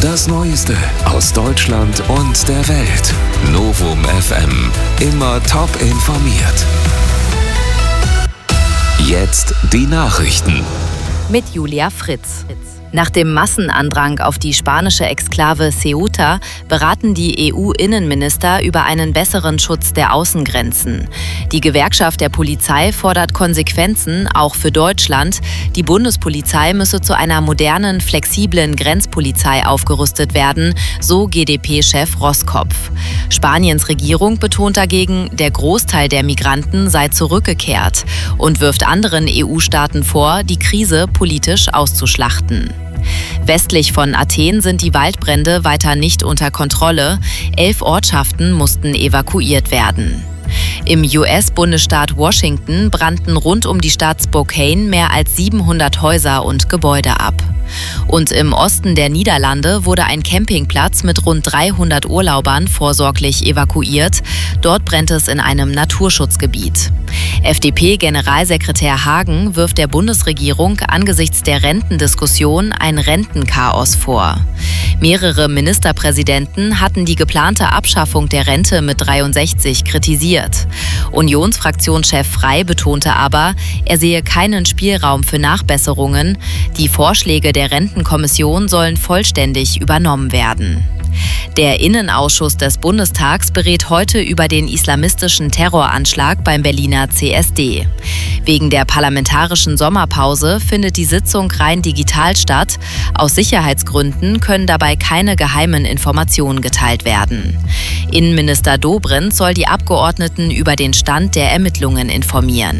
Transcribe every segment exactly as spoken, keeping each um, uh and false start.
Das Neueste aus Deutschland und der Welt. Novum F M. Immer top informiert. Jetzt die Nachrichten. Mit Julia Fritz. Nach dem Massenandrang auf die spanische Exklave Ceuta beraten die E U-Innenminister über einen besseren Schutz der Außengrenzen. Die Gewerkschaft der Polizei fordert Konsequenzen, auch für Deutschland. Die Bundespolizei müsse zu einer modernen, flexiblen Grenzpolizei aufgerüstet werden, so G D P-Chef Roskopf. Spaniens Regierung betont dagegen, der Großteil der Migranten sei zurückgekehrt und wirft anderen E U-Staaten vor, die Krise politisch auszuschlachten. Westlich von Athen sind die Waldbrände weiter nicht unter Kontrolle. Elf Ortschaften mussten evakuiert werden. Im U S-Bundesstaat Washington brannten rund um die Stadt Spokane mehr als siebenhundert Häuser und Gebäude ab. Und im Osten der Niederlande wurde ein Campingplatz mit rund dreihundert Urlaubern vorsorglich evakuiert. Dort brennt es in einem Naturschutzgebiet. F D P-Generalsekretär Hagen wirft der Bundesregierung angesichts der Rentendiskussion ein Rentenchaos vor. Mehrere Ministerpräsidenten hatten die geplante Abschaffung der Rente mit dreiundsechzig kritisiert. Unionsfraktionschef Frey betonte aber, er sehe keinen Spielraum für Nachbesserungen. Die Vorschläge der Rentenkommission sollen vollständig übernommen werden. Der Innenausschuss des Bundestags berät heute über den islamistischen Terroranschlag beim Berliner C S D. Wegen der parlamentarischen Sommerpause findet die Sitzung rein digital statt. Aus Sicherheitsgründen können dabei keine geheimen Informationen geteilt werden. Innenminister Dobrindt soll die Abgeordneten über den Stand der Ermittlungen informieren.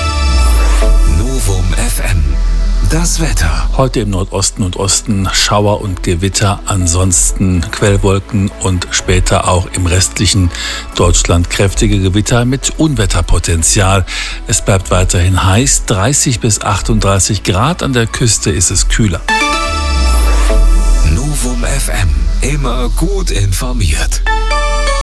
Novum F M. Das Wetter. Heute im Nordosten und Osten Schauer und Gewitter, ansonsten Quellwolken und später auch im restlichen Deutschland kräftige Gewitter mit Unwetterpotenzial. Es bleibt weiterhin heiß, dreißig bis achtunddreißig Grad, an der Küste ist es kühler. Novum F M, immer gut informiert.